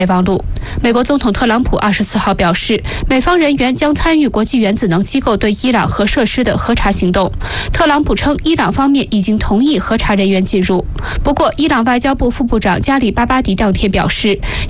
望录。美国总统特朗普24号表示，美方人员将参与国际原子能机构对伊朗核设施的核查行动。特朗普称，伊朗方面已经同意核查人员进入。不过，伊朗外交部副部长加里巴巴迪当天表示，